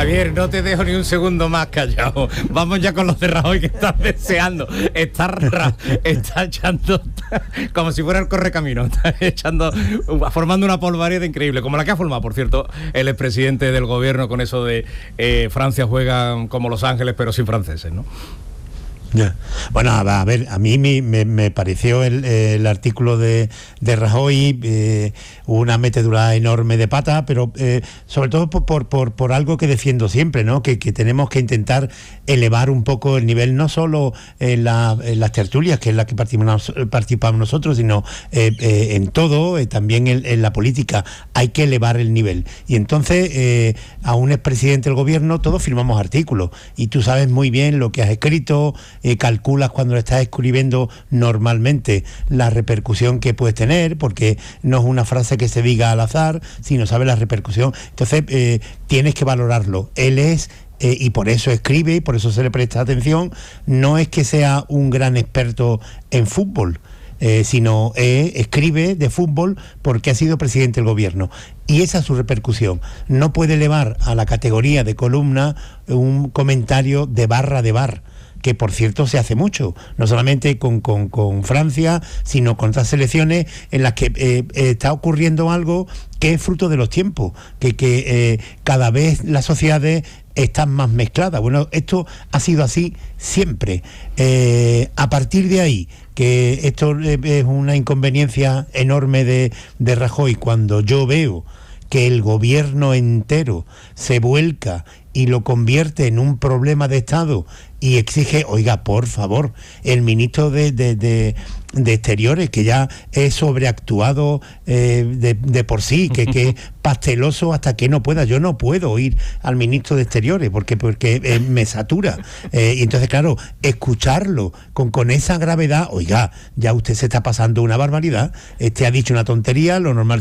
Javier, no te dejo ni un segundo más callado. Vamos ya con los de Rajoy, que están deseando. Está echando como si fuera el correcamino. Está formando una polvareda increíble, como la que ha formado, por cierto, el expresidente del gobierno con eso de Francia juega como Los Ángeles, pero sin franceses, ¿no? Ya. Bueno, a ver, a mí me pareció el artículo de Rajoy una metedura enorme de pata, pero sobre todo por algo que defiendo siempre, ¿no? Que tenemos que intentar elevar un poco el nivel, no solo en las tertulias, que es la que participamos nosotros, sino en todo, también en la política. Hay que elevar el nivel. Y entonces, a un expresidente del gobierno, todos firmamos artículos, y tú sabes muy bien lo que has escrito, calculas cuando lo estás escribiendo normalmente la repercusión que puedes tener, porque no es una frase que se diga al azar, sino sabes la repercusión. Entonces tienes que valorarlo. Él es y por eso escribe, y por eso se le presta atención. No es que sea un gran experto en fútbol, sino escribe de fútbol porque ha sido presidente del gobierno, y esa es su repercusión. No puede elevar a la categoría de columna un comentario de barra de bar, que por cierto se hace mucho, no solamente con Francia, sino con otras selecciones en las que está ocurriendo algo que es fruto de los tiempos, que cada vez las sociedades están más mezcladas. Bueno, esto ha sido así siempre. A partir de ahí, que esto es una inconveniencia enorme de Rajoy, cuando yo veo que el gobierno entero se vuelca y lo convierte en un problema de Estado y exige, oiga, por favor, el ministro de Exteriores, que ya es sobreactuado de por sí, que es pasteloso hasta que no pueda. Yo no puedo oír al ministro de Exteriores porque me satura. Y entonces, claro, escucharlo con esa gravedad, oiga, ya usted se está pasando una barbaridad, ha dicho una tontería, lo normal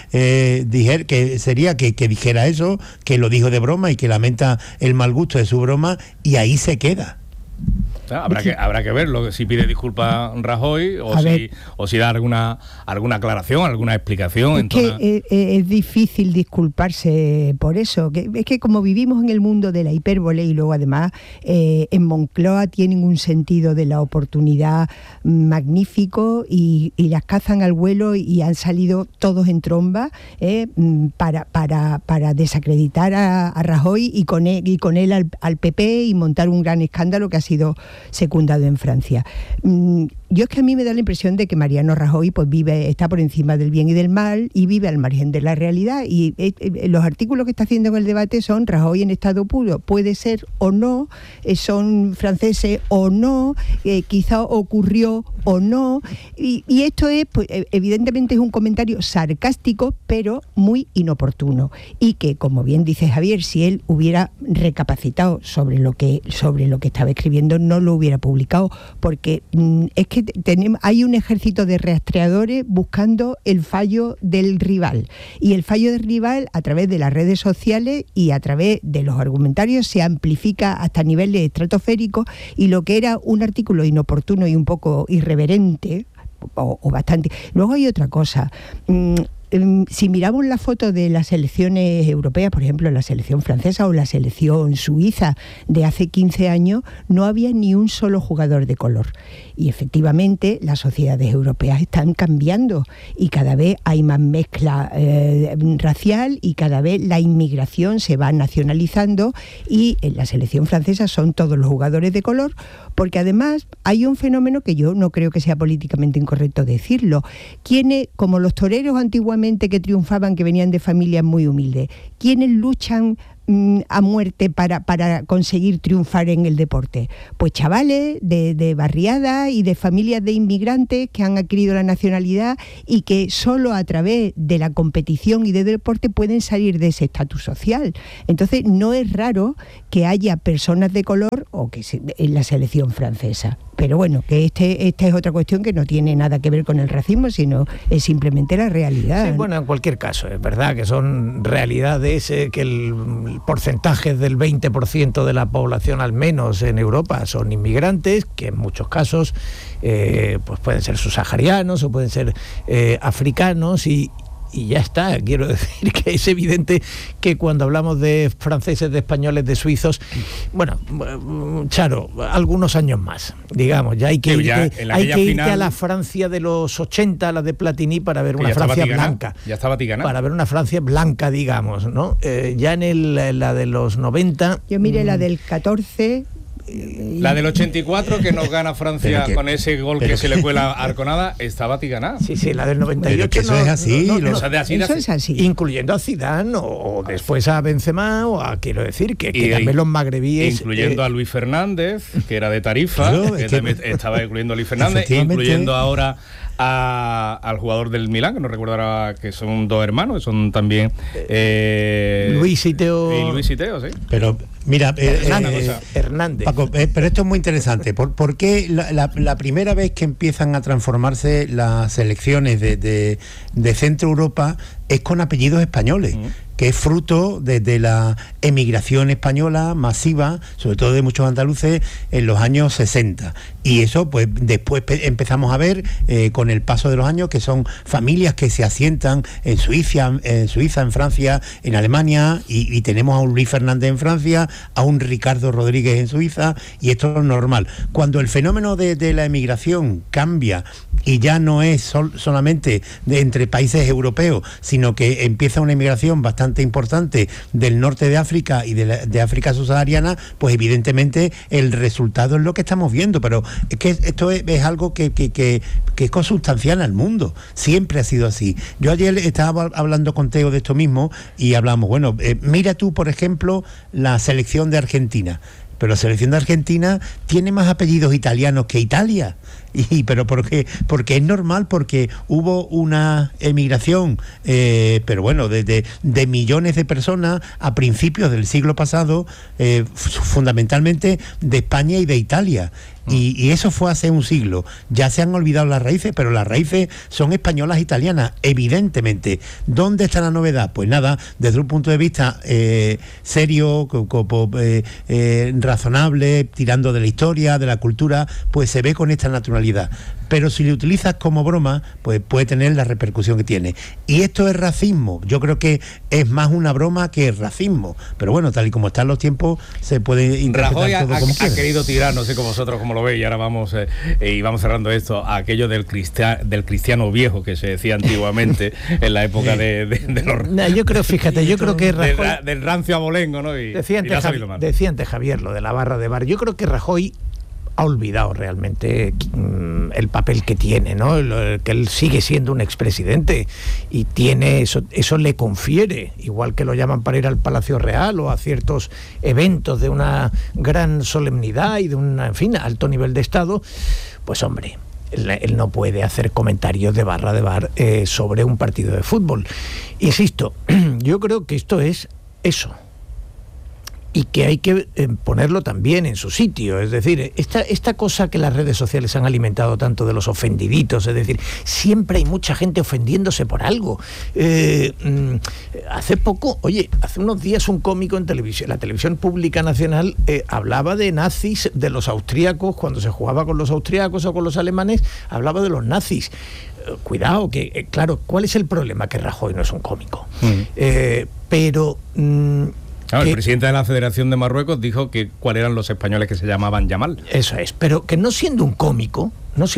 sería que dijera eso, que lo dijo de broma y que lamenta el mal gusto de su broma, y ahí se queda. Habrá que verlo, si pide disculpas Rajoy o si da alguna aclaración, alguna explicación. Es difícil disculparse por eso, es que como vivimos en el mundo de la hipérbole, y luego además en Moncloa tienen un sentido de la oportunidad magnífico, y las cazan al vuelo, y han salido todos en tromba para desacreditar a Rajoy y con él al PP, y montar un gran escándalo que ha sido secundado en Francia. Yo es que a mí me da la impresión de que Mariano Rajoy pues está por encima del bien y del mal, y vive al margen de la realidad, y los artículos que está haciendo en el debate son Rajoy en estado puro, puede ser o no, son franceses o no, quizá ocurrió o no, y esto es, pues, evidentemente es un comentario sarcástico, pero muy inoportuno, y que, como bien dice Javier, si él hubiera recapacitado sobre lo que estaba escribiendo, no lo hubiera publicado, porque es que hay un ejército de rastreadores buscando el fallo del rival, y el fallo del rival, a través de las redes sociales y a través de los argumentarios, se amplifica hasta niveles estratosféricos, y lo que era un artículo inoportuno y un poco irreverente, o bastante. Luego hay otra cosa. Si miramos la foto de las selecciones europeas, por ejemplo la selección francesa o la selección suiza de hace 15 años, no había ni un solo jugador de color. Y efectivamente las sociedades europeas están cambiando, y cada vez hay más mezcla racial, y cada vez la inmigración se va nacionalizando, y en la selección francesa son todos los jugadores de color, porque además hay un fenómeno que yo no creo que sea políticamente incorrecto decirlo. Quienes, como los toreros antiguamente que triunfaban, que venían de familias muy humildes, quienes luchan a muerte para conseguir triunfar en el deporte? Pues chavales de barriadas y de familias de inmigrantes que han adquirido la nacionalidad, y que solo a través de la competición y del deporte pueden salir de ese estatus social. Entonces no es raro que haya personas de color en la selección francesa. Pero bueno, que esta es otra cuestión que no tiene nada que ver con el racismo, sino es simplemente la realidad. Sí, bueno, en cualquier caso, es verdad que son realidades que el porcentaje del 20% de la población, al menos en Europa, son inmigrantes, que en muchos casos pues pueden ser subsaharianos o pueden ser africanos, y y ya está. Quiero decir que es evidente que cuando hablamos de franceses, de españoles, de suizos, bueno, Charo, algunos años más, digamos, ya hay que irte a la Francia de los 80, a la de Platini, para ver una Francia blanca. Ya estaba tigana. Para ver una Francia blanca, digamos, ¿no? Ya en la de los 90... Yo miré la del 14... La del 84, que nos gana Francia con ese gol que se le cuela a Arconada, estaba tiganada. Sí, la del 98. Que eso es así. Eso es así. Incluyendo a Zidane o después a Benzema, quiero decir, que también los magrebíes... Incluyendo a Luis Fernández, que era de Tarifa, claro, estaba incluyendo a Luis Fernández, incluyendo ahora al jugador del Milán, que no recuerdo ahora, que son dos hermanos, que son también Luis y Teo. Y Luis y Teo, sí. Pero mira, Hernández. Paco, pero esto es muy interesante. ¿Por qué la primera vez que empiezan a transformarse las selecciones de Centro Europa es con apellidos españoles? Que es fruto de la emigración española masiva, sobre todo de muchos andaluces, en los años 60. Y eso, pues, después empezamos a ver, con el paso de los años, que son familias que se asientan en Suiza, en Francia, en Alemania, y tenemos a un Luis Fernández en Francia, a un Ricardo Rodríguez en Suiza, y esto es normal. Cuando el fenómeno de la emigración cambia, y ya no es solamente entre países europeos, sino que empieza una emigración bastante importante del norte de África y de África subsahariana, pues evidentemente el resultado es lo que estamos viendo. Pero es que esto es algo que es consustancial al mundo, siempre ha sido así. Yo ayer estaba hablando con Teo de esto mismo y hablamos, bueno, mira tú, por ejemplo, la selección de Argentina. Pero la selección de Argentina tiene más apellidos italianos que Italia. ¿Pero por qué? Porque es normal, porque hubo una emigración, pero bueno, de millones de personas a principios del siglo pasado, fundamentalmente de España y de Italia. Y eso fue hace un siglo. Ya se han olvidado las raíces, pero las raíces son españolas italianas, evidentemente. ¿Dónde está la novedad? Pues nada, desde un punto de vista serio, razonable, tirando de la historia, de la cultura, pues se ve con esta naturalidad. Pero si lo utilizas como broma, pues puede tener la repercusión que tiene. Y esto es racismo. Yo creo que es más una broma que racismo. Pero bueno, tal y como están los tiempos, se puede interpretar Rajoy todo como quiera. Ha querido tirar, no sé con vosotros cómo lo veis, y ahora vamos cerrando esto, a aquello del cristiano viejo que se decía antiguamente en la época de los... Yo creo, fíjate, yo creo que Rajoy... del rancio abolengo, ¿no? Decía antes Javier lo de la barra de bar. Yo creo que Rajoy ha olvidado realmente el papel que tiene, ¿no? Que él sigue siendo un expresidente y tiene eso le confiere, igual que lo llaman para ir al Palacio Real o a ciertos eventos de una gran solemnidad y de un, en fin, alto nivel de Estado. Pues hombre, él no puede hacer comentarios de barra de bar sobre un partido de fútbol. Insisto, yo creo que esto es eso. Y que hay que ponerlo también en su sitio. Es decir, esta cosa que las redes sociales han alimentado tanto de los ofendiditos, es decir, siempre hay mucha gente ofendiéndose por algo. Hace unos días un cómico en televisión, la televisión pública nacional, hablaba de nazis, de los austríacos, cuando se jugaba con los austríacos o con los alemanes, hablaba de los nazis. Cuidado, que claro, ¿cuál es el problema? Que Rajoy no es un cómico. Claro, el presidente de la Federación de Marruecos dijo que cuáles eran los españoles que se llamaban Yamal. Eso es, pero que no siendo un cómico,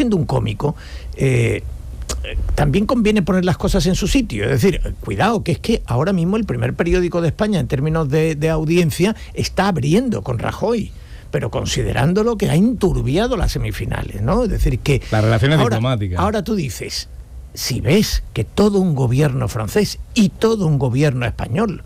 también conviene poner las cosas en su sitio. Es decir, cuidado, que es que ahora mismo el primer periódico de España en términos de audiencia está abriendo con Rajoy, pero considerándolo que ha enturbiado las semifinales, ¿no? Es decir, que las relaciones diplomáticas. Ahora tú dices, si ves que todo un gobierno francés y todo un gobierno español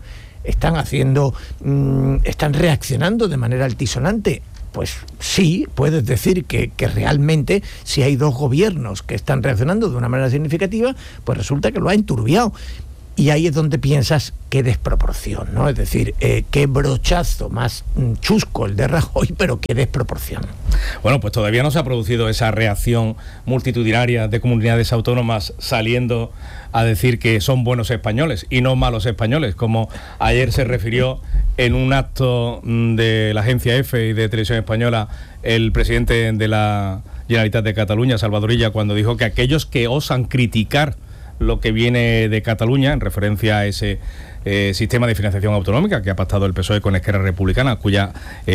están reaccionando de manera altisonante, pues sí, puedes decir que realmente si hay dos gobiernos que están reaccionando de una manera significativa, pues resulta que lo ha enturbiado. Y ahí es donde piensas qué desproporción, ¿no? Es decir, qué brochazo más chusco el de Rajoy, pero qué desproporción. Bueno, pues todavía no se ha producido esa reacción multitudinaria de comunidades autónomas saliendo a decir que son buenos españoles y no malos españoles, como ayer se refirió en un acto de la agencia EFE y de Televisión Española el presidente de la Generalitat de Cataluña, Salvador Illa, cuando dijo que aquellos que osan criticar lo que viene de Cataluña en referencia a ese sistema de financiación autonómica que ha pactado el PSOE con Esquerra Republicana, cuya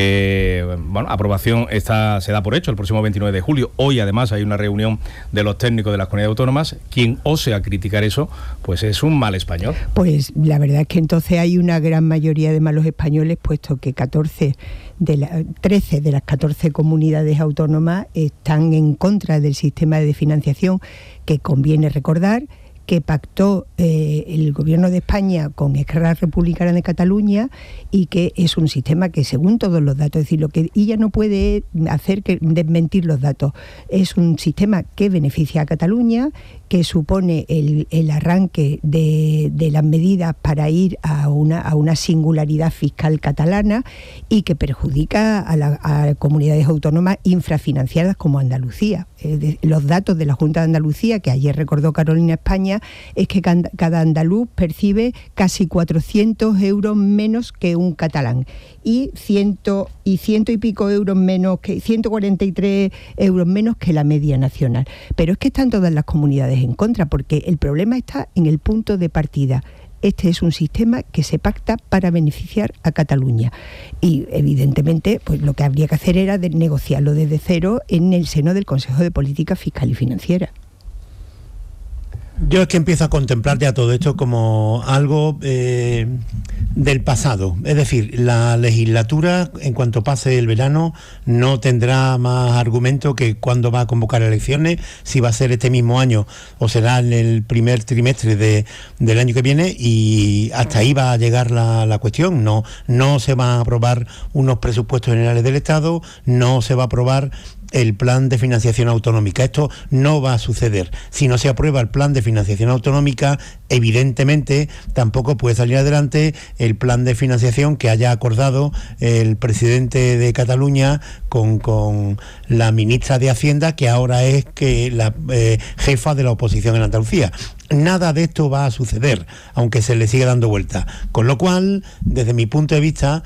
aprobación se da por hecho el próximo 29 de julio. Hoy, además, hay una reunión de los técnicos de las comunidades autónomas. Quien ose a criticar eso, pues es un mal español. Pues la verdad es que entonces hay una gran mayoría de malos españoles, puesto que 13 de las 14 comunidades autónomas están en contra del sistema de financiación, que conviene recordar que pactó el gobierno de España con Esquerra Republicana de Cataluña, y que es un sistema que, según todos los datos, es decir, lo que ella no puede hacer que desmentir los datos, es un sistema que beneficia a Cataluña, que supone el arranque de las medidas para ir a una singularidad fiscal catalana, y que perjudica a comunidades autónomas infrafinanciadas como Andalucía. Los datos de la Junta de Andalucía, que ayer recordó Carolina España, es que cada andaluz percibe casi 400 euros menos que un catalán, y ciento y pico euros menos, que 143 euros menos que la media nacional. Pero es que están todas las comunidades en contra, porque el problema está en el punto de partida. Este es un sistema que se pacta para beneficiar a Cataluña, y evidentemente pues lo que habría que hacer era negociarlo desde cero en el seno del Consejo de Política Fiscal y Financiera. Yo es que empiezo a contemplar ya todo esto como algo del pasado. Es decir, la legislatura, en cuanto pase el verano, no tendrá más argumento que cuándo va a convocar elecciones, si va a ser este mismo año o será en el primer trimestre del año que viene, y hasta ahí va a llegar la cuestión. No se van a aprobar unos presupuestos generales del Estado, no se va a aprobar el plan de financiación autonómica. Esto no va a suceder. Si no se aprueba el plan de financiación autonómica, evidentemente tampoco puede salir adelante el plan de financiación que haya acordado el presidente de Cataluña con la ministra de Hacienda, que ahora es la jefa de la oposición en Andalucía. Nada de esto va a suceder, aunque se le siga dando vuelta. Con lo cual, desde mi punto de vista,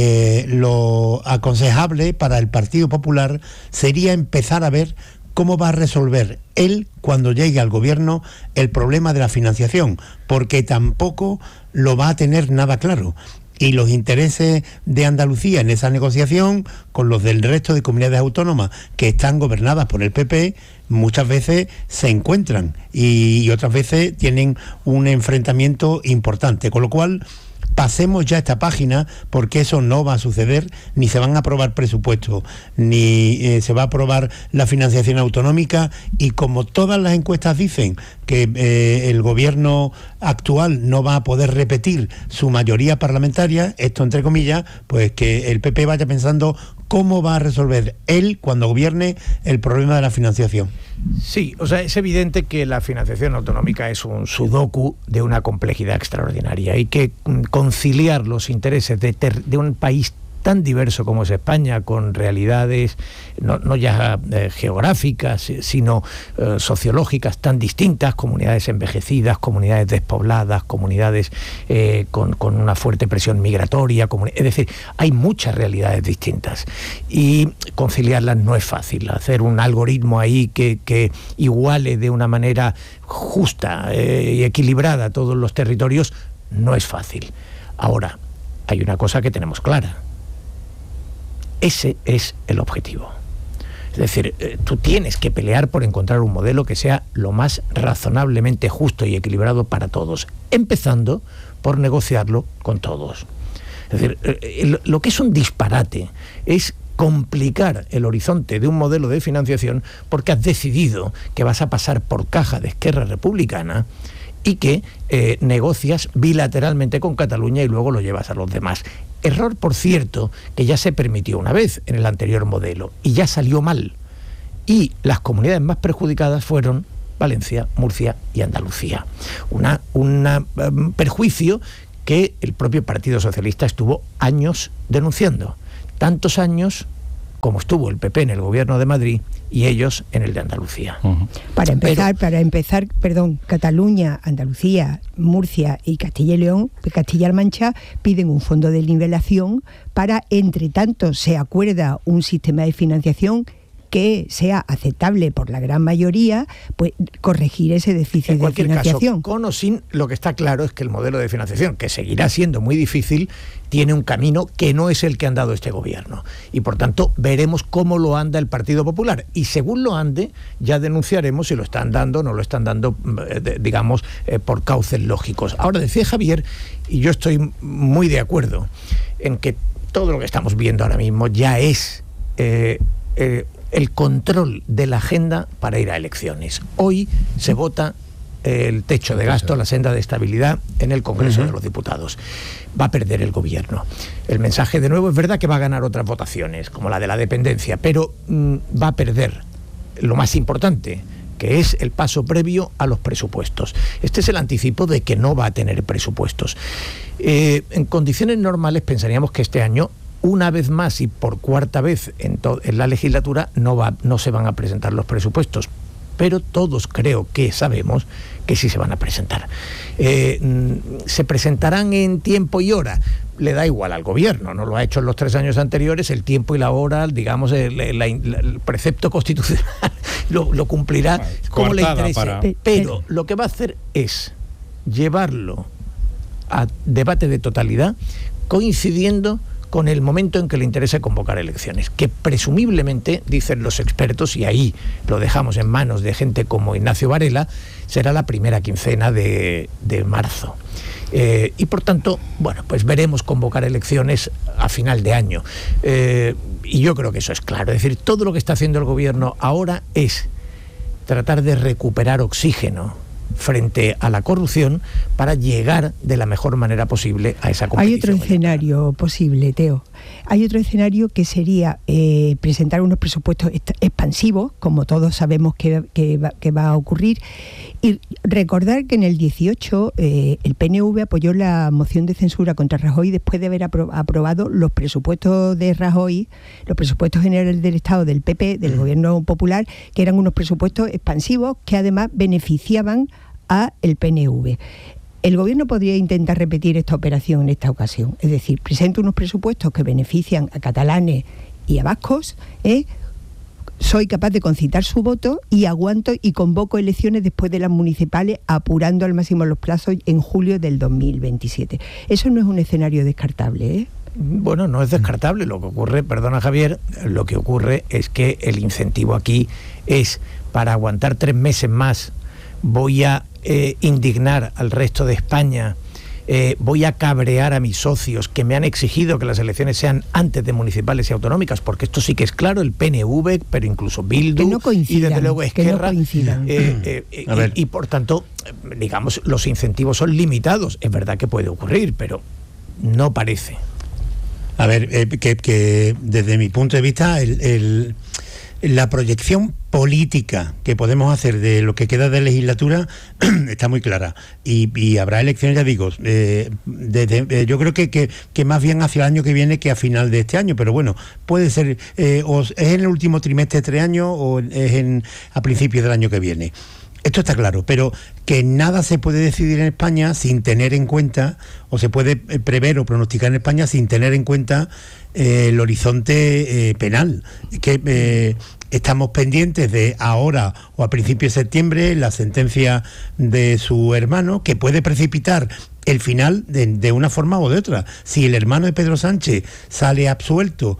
lo aconsejable para el Partido Popular sería empezar a ver cómo va a resolver él, cuando llegue al gobierno, el problema de la financiación, porque tampoco lo va a tener nada claro. Y los intereses de Andalucía en esa negociación con los del resto de comunidades autónomas que están gobernadas por el PP muchas veces se encuentran, y otras veces tienen un enfrentamiento importante. Con lo cual, pasemos ya esta página, porque eso no va a suceder. Ni se van a aprobar presupuestos, ni se va a aprobar la financiación autonómica, y como todas las encuestas dicen que el gobierno actual no va a poder repetir su mayoría parlamentaria, esto entre comillas, pues que el PP vaya pensando cómo va a resolver él, cuando gobierne, el problema de la financiación. Sí, o sea, es evidente que la financiación autonómica es un sudoku de una complejidad extraordinaria. Hay que conciliar los intereses de un país tan diverso como es España, con realidades no ya geográficas, sino sociológicas tan distintas, comunidades envejecidas, comunidades despobladas, comunidades con una fuerte presión migratoria, es decir, hay muchas realidades distintas, y conciliarlas no es fácil. Hacer un algoritmo ahí que iguale de una manera justa y equilibrada todos los territorios no es fácil. Ahora, hay una cosa que tenemos clara: ese es el objetivo. Es decir, tú tienes que pelear por encontrar un modelo que sea lo más razonablemente justo y equilibrado para todos, empezando por negociarlo con todos. Es decir, lo que es un disparate es complicar el horizonte de un modelo de financiación porque has decidido que vas a pasar por caja de Esquerra Republicana y que negocias bilateralmente con Cataluña y luego lo llevas a los demás. Error, por cierto, que ya se permitió una vez en el anterior modelo y ya salió mal. Y las comunidades más perjudicadas fueron Valencia, Murcia y Andalucía. Un perjuicio que el propio Partido Socialista estuvo años denunciando. Tantos años como estuvo el PP en el gobierno de Madrid y ellos en el de Andalucía. Uh-huh. Para empezar, Cataluña, Andalucía, Murcia y Castilla y León, Castilla-La Mancha, piden un fondo de nivelación para, entre tanto, se acuerda un sistema de financiación que sea aceptable por la gran mayoría, pues corregir ese déficit de financiación. Caso, con o sin, lo que está claro es que el modelo de financiación, que seguirá siendo muy difícil, tiene un camino que no es el que ha andado este gobierno. Y por tanto, veremos cómo lo anda el Partido Popular. Y según lo ande, ya denunciaremos si lo están dando o no lo están dando, digamos, por cauces lógicos. Ahora, decía Javier, y yo estoy muy de acuerdo, en que todo lo que estamos viendo ahora mismo ya es el control de la agenda para ir a elecciones. Hoy se vota el techo de gasto, la senda de estabilidad en el Congreso de los Diputados. Va a perder el gobierno. El mensaje, de nuevo, es verdad que va a ganar otras votaciones, como la de la dependencia, pero va a perder lo más importante, que es el paso previo a los presupuestos. Este es el anticipo de que no va a tener presupuestos. En condiciones normales pensaríamos que este año, una vez más y por cuarta vez en la legislatura, no se van a presentar los presupuestos. Pero todos creo que sabemos que sí se van a presentar. ¿Se presentarán en tiempo y hora? Le da igual al gobierno, no lo ha hecho en los 3 años anteriores, el tiempo y la hora, digamos, el precepto constitucional lo cumplirá como le interese. Pero lo que va a hacer es llevarlo a debate de totalidad, coincidiendo con el momento en que le interesa convocar elecciones, que presumiblemente, dicen los expertos, y ahí lo dejamos en manos de gente como Ignacio Varela, será la primera quincena de marzo. Y por tanto, bueno, pues veremos convocar elecciones a final de año. Y yo creo que eso es claro. Es decir, todo lo que está haciendo el gobierno ahora es tratar de recuperar oxígeno frente a la corrupción para llegar de la mejor manera posible a esa competición. Hay otro escenario posible, Teo. Hay otro escenario que sería presentar unos presupuestos expansivos, como todos sabemos que va a ocurrir, y recordar que en el 18 el PNV apoyó la moción de censura contra Rajoy después de haber aprobado los presupuestos de Rajoy, los presupuestos generales del Estado del PP, del Gobierno Popular, que eran unos presupuestos expansivos que además beneficiaban a el PNV. El gobierno podría intentar repetir esta operación en esta ocasión, es decir, presenta unos presupuestos que benefician a catalanes y a vascos, soy capaz de concitar su voto y aguanto y convoco elecciones después de las municipales, apurando al máximo los plazos en julio del 2027. Eso no es un escenario descartable, ¿eh? Bueno, no es descartable. Lo que ocurre, perdona Javier, lo que ocurre es que el incentivo aquí es para aguantar 3 meses más. Voy a indignar al resto de España, voy a cabrear a mis socios que me han exigido que las elecciones sean antes de municipales y autonómicas, porque esto sí que es claro, el PNV, pero incluso Bildu, no y desde luego Esquerra, y por tanto, digamos, los incentivos son limitados. Es verdad que puede ocurrir, pero no parece. A ver, que desde mi punto de vista, la proyección política que podemos hacer de lo que queda de legislatura está muy clara, y habrá elecciones, ya digo, yo creo que más bien hacia el año que viene que a final de este año, pero bueno, puede ser o es en el último trimestre de 3 años o es a principios del año que viene. Esto está claro, pero que nada se puede decidir en España sin tener en cuenta, o se puede prever o pronosticar en España sin tener en cuenta el horizonte penal, que estamos pendientes de ahora o a principios de septiembre la sentencia de su hermano, que puede precipitar el final de una forma o de otra. Si el hermano de Pedro Sánchez sale absuelto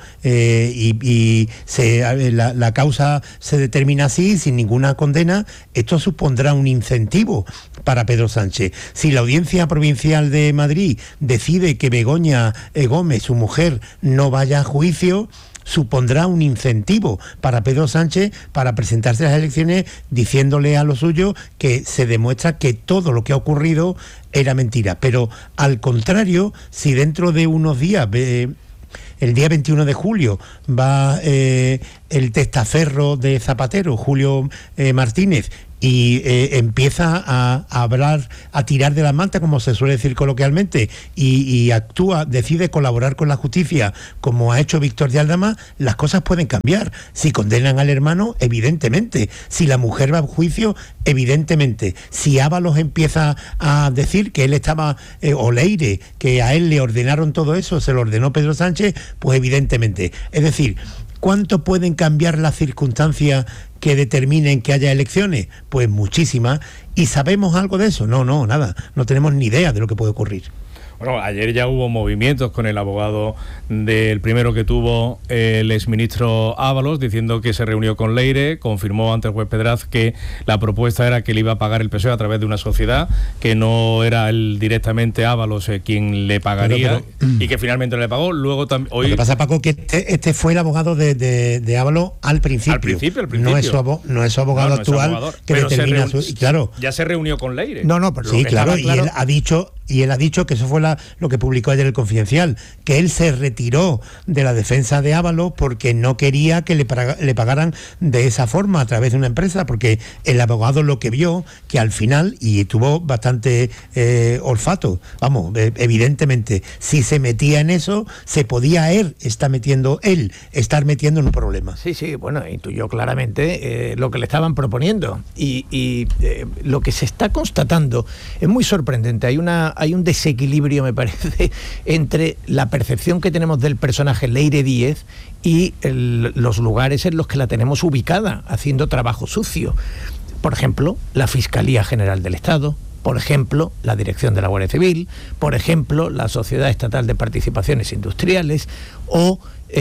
y la causa se determina así, sin ninguna condena, esto supondrá un incentivo para Pedro Sánchez. Si la Audiencia Provincial de Madrid decide que Begoña Gómez, su mujer, no vaya a juicio, supondrá un incentivo para Pedro Sánchez para presentarse a las elecciones diciéndole a los suyos que se demuestra que todo lo que ha ocurrido era mentira. Pero al contrario, si dentro de unos días, el día 21 de julio, va el testaferro de Zapatero, Julio Martínez, y empieza a hablar, a tirar de la manta, como se suele decir coloquialmente, y decide colaborar con la justicia, como ha hecho Víctor de Aldama, las cosas pueden cambiar. Si condenan al hermano, evidentemente. Si la mujer va a juicio, evidentemente. Si Ábalos empieza a decir que él estaba, o Leire, que a él le ordenaron todo eso, se lo ordenó Pedro Sánchez, pues evidentemente. Es decir, ¿Cuánto pueden cambiar las circunstancias que determinen que haya elecciones? Pues muchísimas. ¿Y sabemos algo de eso? No, nada. No tenemos ni idea de lo que puede ocurrir. Bueno, ayer ya hubo movimientos con el abogado del primero que tuvo el exministro Ábalos, diciendo que se reunió con Leire, confirmó ante el juez Pedraz que la propuesta era que le iba a pagar el PSOE a través de una sociedad, que no era él directamente Ábalos quien le pagaría, y que finalmente le pagó. Luego también hoy... Lo que pasa, Paco, que este fue el abogado de Ábalos al principio. Al principio. No es su abogado actual, que determina su... Claro. Ya se reunió con Leire. No, pero sí, claro, y él ha dicho que eso fue lo que publicó ayer el Confidencial, que él se retiró de la defensa de Ábalos porque no quería que le pagaran de esa forma a través de una empresa, porque el abogado lo que vio, que al final, y tuvo bastante olfato, evidentemente, si se metía en eso, se podía estar metiendo en un problema. Sí, bueno, intuyó claramente lo que le estaban proponiendo, y lo que se está constatando es muy sorprendente. Hay un desequilibrio, me parece, entre la percepción que tenemos del personaje Leire Díez y los lugares en los que la tenemos ubicada, haciendo trabajo sucio. Por ejemplo, la Fiscalía General del Estado, por ejemplo, la Dirección de la Guardia Civil, por ejemplo, la Sociedad Estatal de Participaciones Industriales o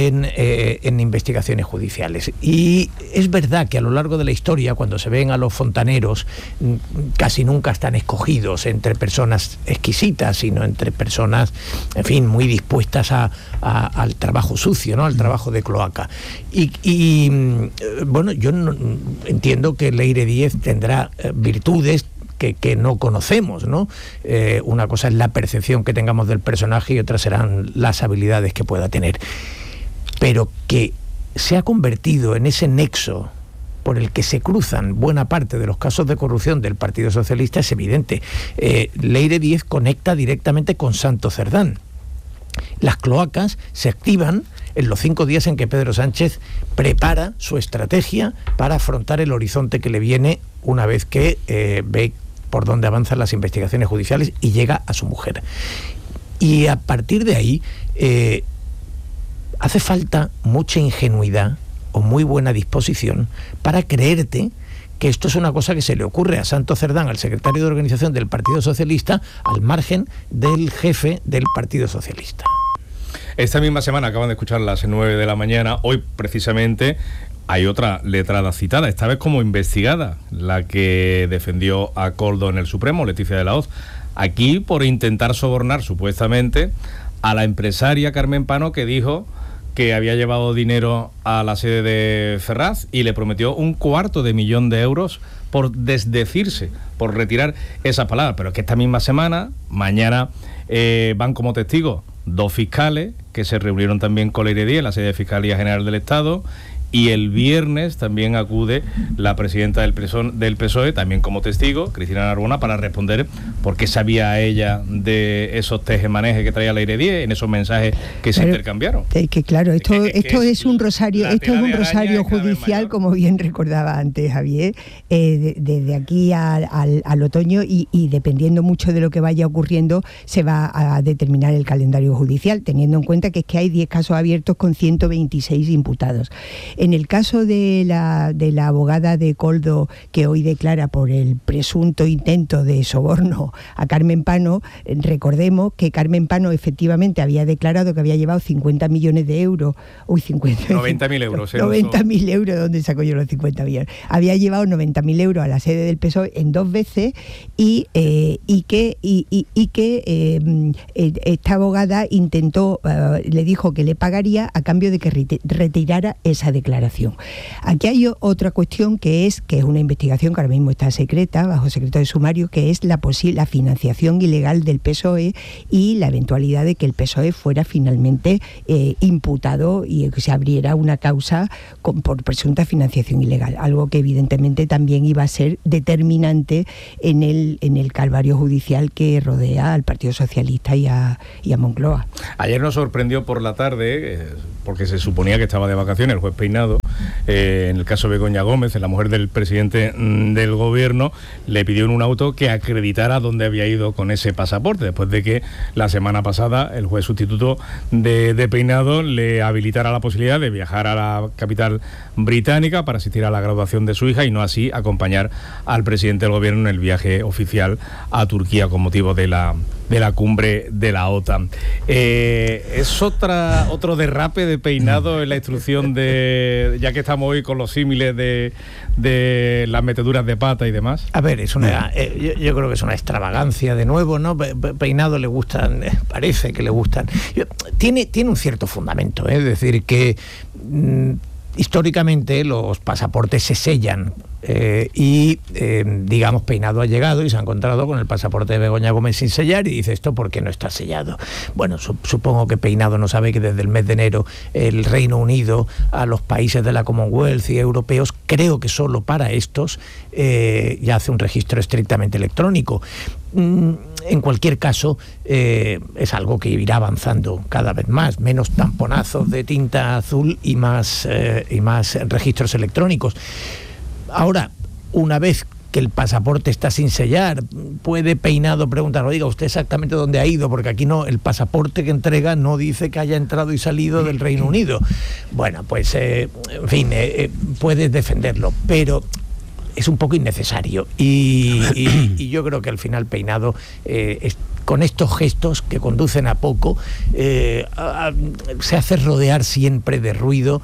en investigaciones judiciales. Y es verdad que a lo largo de la historia, cuando se ven a los fontaneros, casi nunca están escogidos entre personas exquisitas, sino entre personas, en fin, muy dispuestas al trabajo sucio, ¿no? Al trabajo de cloaca. Y bueno, yo entiendo que Leire Díez tendrá virtudes que no conocemos, ¿no? Una cosa es la percepción que tengamos del personaje y otra serán las habilidades que pueda tener. Pero que se ha convertido en ese nexo por el que se cruzan buena parte de los casos de corrupción del Partido Socialista es evidente. Leire Díez conecta directamente con Santo Cerdán. Las cloacas se activan en los 5 días en que Pedro Sánchez prepara su estrategia para afrontar el horizonte que le viene una vez que ve por dónde avanzan las investigaciones judiciales y llega a su mujer. Y a partir de ahí hace falta mucha ingenuidad o muy buena disposición para creerte que esto es una cosa que se le ocurre a Santo Cerdán, al secretario de organización del Partido Socialista, al margen del jefe del Partido Socialista. Esta misma semana, acaban de escuchar las 9 de la mañana, hoy precisamente hay otra letrada citada, esta vez como investigada, la que defendió a Koldo en el Supremo, Leticia de la Hoz, aquí por intentar sobornar supuestamente a la empresaria Carmen Pano, que dijo que había llevado dinero a la sede de Ferraz y le prometió 250.000 euros por desdecirse, por retirar esas palabras. Pero es que esta misma semana, mañana, van como testigos 2 fiscales que se reunieron también con Leire Díez en la sede de Fiscalía General del Estado, y el viernes también acude la presidenta del PSOE, también como testigo, Cristina Narbona, para responder por qué sabía ella de esos tejemanejes que traía Leire Díez en esos mensajes que se intercambiaron. Que claro, esto es un rosario, judicial, como bien recordaba antes Javier, desde aquí al otoño, y dependiendo mucho de lo que vaya ocurriendo, se va a determinar el calendario judicial, teniendo en cuenta que es que hay 10 casos abiertos con 126 imputados. En el caso de la abogada de Koldo, que hoy declara por el presunto intento de soborno a Carmen Pano, recordemos que Carmen Pano efectivamente había declarado que había llevado 50 millones de euros. 90.000 euros. 90.000 euros, ¿dónde saco yo los 50 millones? Había llevado 90.000 euros a la sede del PSOE en 2 veces y que esta abogada intentó, le dijo que le pagaría a cambio de que retirara esa declaración. Aquí hay otra cuestión que es una investigación que ahora mismo está secreta, bajo secreto de sumario, que es la financiación ilegal del PSOE y la eventualidad de que el PSOE fuera finalmente imputado y que se abriera una causa por presunta financiación ilegal, algo que evidentemente también iba a ser determinante en el calvario judicial que rodea al Partido Socialista y a Moncloa. Ayer nos sorprendió por la tarde, porque se suponía que estaba de vacaciones el juez Peinado, en el caso de Begoña Gómez, la mujer del presidente del gobierno, le pidió en un auto que acreditara dónde había ido con ese pasaporte, después de que la semana pasada el juez sustituto de Peinado le habilitara la posibilidad de viajar a la capital británica para asistir a la graduación de su hija y no así acompañar al presidente del gobierno en el viaje oficial a Turquía con motivo de la cumbre de la OTAN. Es otro derrape de Peinado en la instrucción de, ya que estamos hoy con los símiles de las meteduras de pata y demás. A ver, es una, yo creo que es una extravagancia de nuevo, ¿no? Peinado le gustan, parece que le gustan. Tiene un cierto fundamento, es decir, que históricamente los pasaportes se sellan digamos, Peinado ha llegado y se ha encontrado con el pasaporte de Begoña Gómez sin sellar y dice, ¿esto por qué no está sellado? Bueno, supongo que Peinado no sabe que desde el mes de enero el Reino Unido a los países de la Commonwealth y europeos, creo que solo para estos, ya hace un registro estrictamente electrónico. En cualquier caso, es algo que irá avanzando cada vez más, menos tamponazos de tinta azul y más registros electrónicos. Ahora, una vez que el pasaporte está sin sellar, puede Peinado preguntar, oiga, ¿usted exactamente dónde ha ido? Porque aquí no, el pasaporte que entrega no dice que haya entrado y salido del Reino Unido. Bueno, pues, en fin, puedes defenderlo, pero es un poco innecesario y yo creo que al final Peinado con estos gestos que conducen a poco se hace rodear siempre de ruido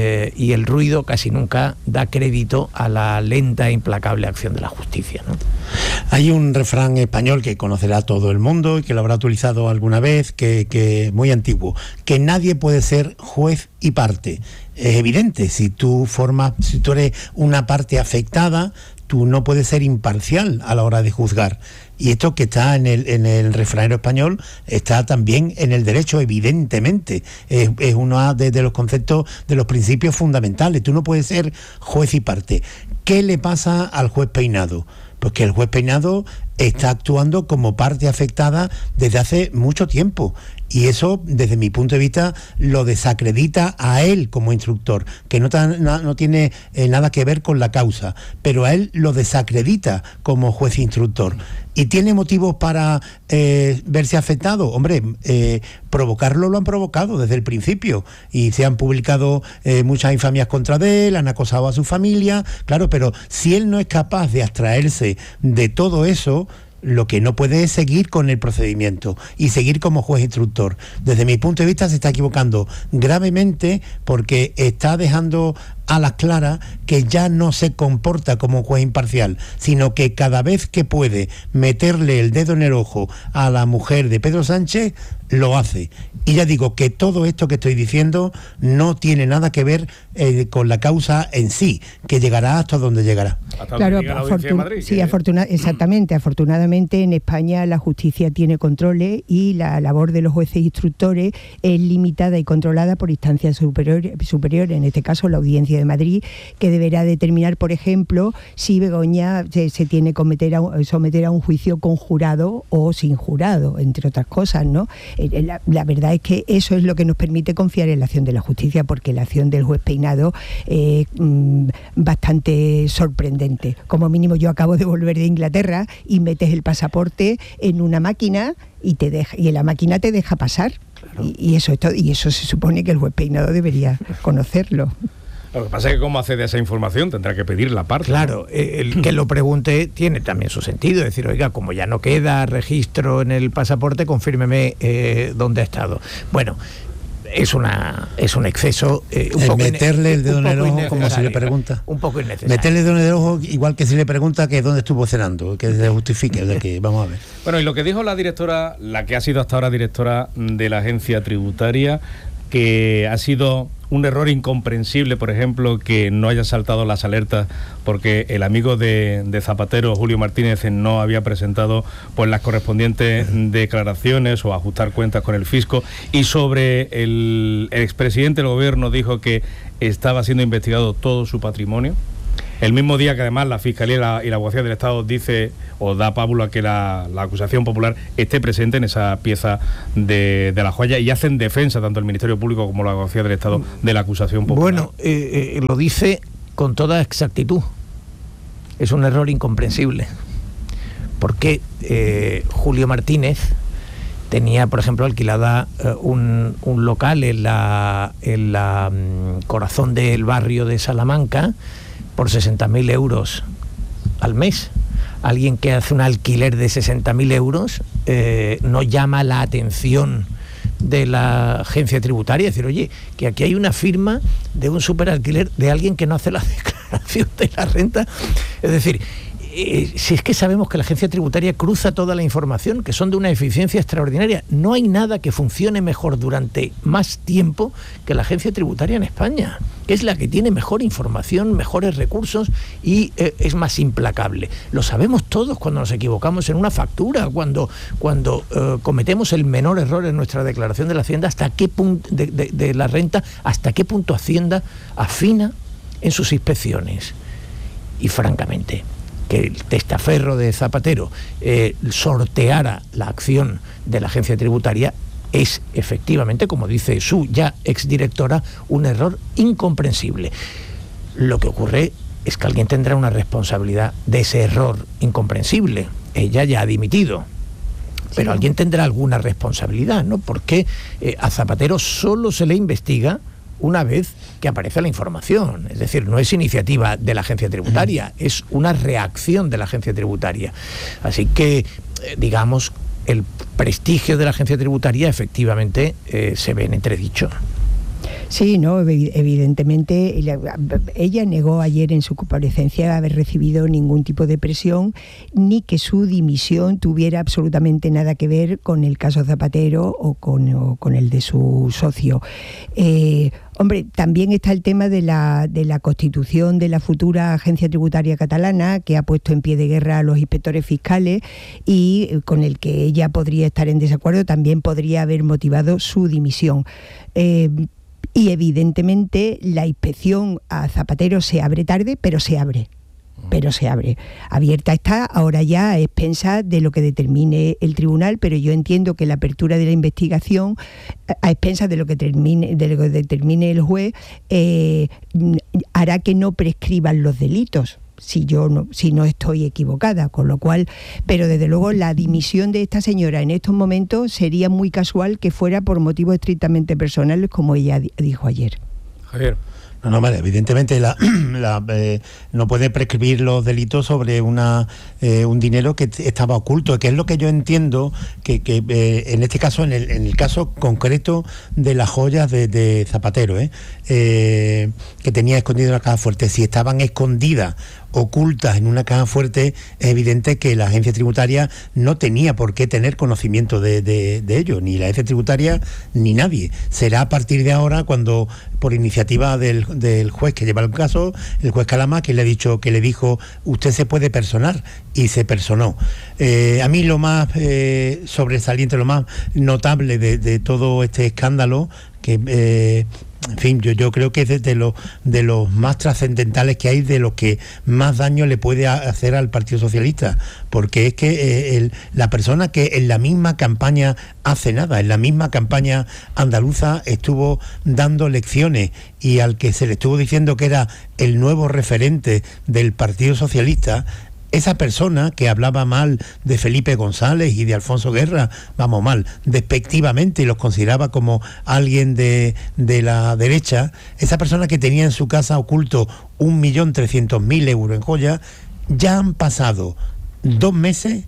y el ruido casi nunca da crédito a la lenta e implacable acción de la justicia, ¿no? Hay un refrán español que conocerá todo el mundo y que lo habrá utilizado alguna vez, que muy antiguo, que nadie puede ser juez y parte. Es evidente, si tú eres una parte afectada, tú no puedes ser imparcial a la hora de juzgar. Y esto que está en el refranero español está también en el derecho, evidentemente. Es uno de los conceptos, de los principios fundamentales. Tú no puedes ser juez y parte. ¿Qué le pasa al juez Peinado? Pues que el juez Peinado está actuando como parte afectada desde hace mucho tiempo. Y eso, desde mi punto de vista, lo desacredita a él como instructor, que no tiene nada que ver con la causa, pero a él lo desacredita como juez instructor. ¿Y tiene motivos para verse afectado? Hombre, provocarlo lo han provocado desde el principio y se han publicado muchas infamias contra él, han acosado a su familia, claro, pero si él no es capaz de abstraerse de todo eso, lo que no puede es seguir con el procedimiento y seguir como juez instructor. Desde mi punto de vista se está equivocando gravemente porque está dejando a las claras que ya no se comporta como juez imparcial, sino que cada vez que puede meterle el dedo en el ojo a la mujer de Pedro Sánchez, lo hace. Y ya digo que todo esto que estoy diciendo no tiene nada que ver con la causa en sí, que llegará hasta donde llegará. Hasta claro, la Audiencia de Madrid, sí, que... exactamente. Afortunadamente en España la justicia tiene controles y la labor de los jueces instructores es limitada y controlada por instancias superiores, en este caso la Audiencia de Madrid, que deberá determinar, por ejemplo, si Begoña se tiene que someter a un juicio con jurado o sin jurado, entre otras cosas, ¿no? La verdad es que eso es lo que nos permite confiar en la acción de la justicia, porque la acción del juez Peinado es bastante sorprendente. Como mínimo, yo acabo de volver de Inglaterra y metes el pasaporte en una máquina y la máquina te deja pasar. Claro. Y eso se supone que el juez Peinado debería conocerlo. Lo que pasa es que cómo accede a esa información tendrá que pedir la parte. Claro, el que lo pregunte tiene también su sentido, es decir, oiga, como ya no queda registro en el pasaporte, confírmeme dónde ha estado. Bueno, es un exceso. Meterle el dedo en el ojo, como se le pregunta. Un poco innecesario. Meterle el dedo en el ojo, igual que si le pregunta que dónde estuvo cenando, que se justifique. De que, vamos a ver. Bueno, y lo que dijo la directora, la que ha sido hasta ahora directora de la agencia tributaria, que ha sido un error incomprensible, por ejemplo, que no haya saltado las alertas porque el amigo de Zapatero, Julio Martínez, no había presentado pues las correspondientes declaraciones o ajustar cuentas con el fisco, y sobre el expresidente del gobierno dijo que estaba siendo investigado todo su patrimonio. El mismo día que además la Fiscalía y la Abogacía del Estado dice o da pábulo a que la acusación popular esté presente en esa pieza de la joya, y hacen defensa tanto el Ministerio Público como la Abogacía del Estado de la acusación popular. Bueno, lo dice con toda exactitud. Es un error incomprensible. Porque Julio Martínez tenía, por ejemplo, alquilada un local en la corazón del barrio de Salamanca por 60.000 euros al mes. Alguien que hace un alquiler de 60.000 euros no llama la atención de la agencia tributaria, es decir, oye, que aquí hay una firma de un superalquiler de alguien que no hace la declaración de la renta. Es decir, si es que sabemos que la agencia tributaria cruza toda la información, que son de una eficiencia extraordinaria. No hay nada que funcione mejor durante más tiempo que la agencia tributaria en España, que es la que tiene mejor información, mejores recursos y es más implacable. Lo sabemos todos cuando nos equivocamos en una factura, cuando cometemos el menor error en nuestra declaración de la Hacienda, hasta qué punto de la renta, hasta qué punto Hacienda afina en sus inspecciones. Y francamente, que el testaferro de Zapatero sorteara la acción de la agencia tributaria es efectivamente, como dice su ya exdirectora, un error incomprensible. Lo que ocurre es que alguien tendrá una responsabilidad de ese error incomprensible. Ella ya ha dimitido, pero alguien tendrá alguna responsabilidad, ¿no? Porque a Zapatero solo se le investiga una vez que aparece la información. Es decir, no es iniciativa de la agencia tributaria, es una reacción de la agencia tributaria. Así que, digamos, el prestigio de la agencia tributaria efectivamente se ve en entredicho. Sí, no, evidentemente ella negó ayer en su comparecencia haber recibido ningún tipo de presión, ni que su dimisión tuviera absolutamente nada que ver con el caso Zapatero o con el de su socio. Hombre, también está el tema de la constitución de la futura agencia tributaria catalana, que ha puesto en pie de guerra a los inspectores fiscales y con el que ella podría estar en desacuerdo, también podría haber motivado su dimisión. Y evidentemente la inspección a Zapatero se abre tarde, pero se abre. Abierta está ahora ya a expensas de lo que determine el tribunal, pero yo entiendo que la apertura de la investigación a expensas de lo que determine el juez hará que no prescriban los delitos. Si no estoy equivocada, con lo cual, pero desde luego la dimisión de esta señora en estos momentos sería muy casual que fuera por motivos estrictamente personales, como ella dijo ayer. Javier. No, vale, evidentemente no puede prescribir los delitos sobre un dinero que estaba oculto, que es lo que yo entiendo que en este caso, en el caso concreto de las joyas de Zapatero, que tenía escondido en la caja fuerte. Si estaban escondidas, ocultas en una caja fuerte, es evidente que la agencia tributaria no tenía por qué tener conocimiento de ello, ni la agencia tributaria ni nadie. Será a partir de ahora cuando, por iniciativa del juez que lleva el caso, el juez Calama, que le dijo usted se puede personar, y se personó. A mí lo más sobresaliente, lo más notable de todo este escándalo, que en fin, yo creo que es de los más trascendentales que hay, de los que más daño le puede hacer al Partido Socialista, porque es que la persona que en la misma campaña hace nada, en la misma campaña andaluza estuvo dando lecciones, y al que se le estuvo diciendo que era el nuevo referente del Partido Socialista, esa persona que hablaba mal de Felipe González y de Alfonso Guerra, despectivamente, y los consideraba como alguien de la derecha, esa persona que tenía en su casa oculto 1.300.000 euros en joyas, ya han pasado 2 meses,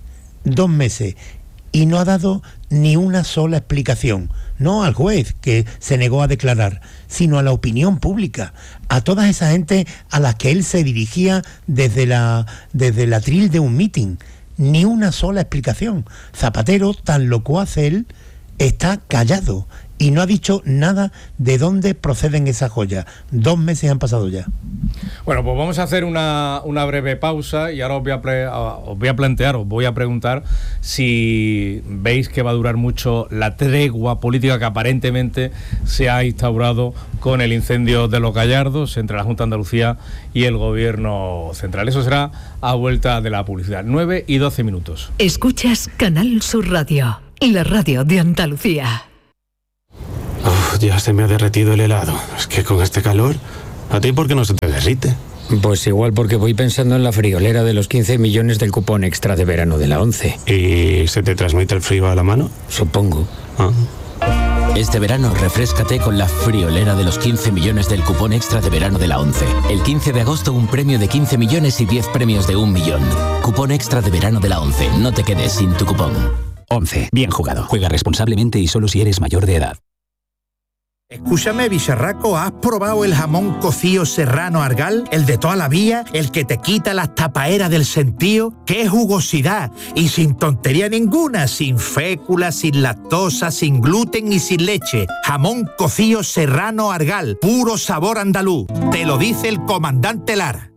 y no ha dado ni una sola explicación, no al juez, que se negó a declarar, sino a la opinión pública, a toda esa gente a la que él se dirigía desde el atril de un mitin. Ni una sola explicación. Zapatero, tan locuaz él, está callado, y no ha dicho nada de dónde proceden esas joyas. 2 meses han pasado ya. Bueno, pues vamos a hacer una breve pausa y ahora os voy a preguntar si veis que va a durar mucho la tregua política que aparentemente se ha instaurado con el incendio de Los Gallardos entre la Junta de Andalucía y el Gobierno Central. Eso será a vuelta de la publicidad. 9:12. Escuchas Canal Sur Radio, la radio de Andalucía. Ya se me ha derretido el helado. Es que con este calor, ¿a ti por qué no se te derrite? Pues igual porque voy pensando en la friolera de los 15 millones del cupón extra de verano de la 11. ¿Y se te transmite el frío a la mano? Supongo. Este verano refréscate con la friolera de los 15 millones del cupón extra de verano de la 11. El 15 de agosto un premio de 15 millones y 10 premios de 1 millón. Cupón extra de verano de la 11. No te quedes sin tu cupón. 11. Bien jugado. Juega responsablemente y solo si eres mayor de edad. Escúchame, bicharraco, ¿has probado el jamón cocido serrano Argal? El de toda la vida, el que te quita las tapaeras del sentío. ¡Qué jugosidad! Y sin tontería ninguna, sin fécula, sin lactosa, sin gluten y sin leche. Jamón cocido serrano Argal, puro sabor andaluz. Te lo dice el comandante Lara.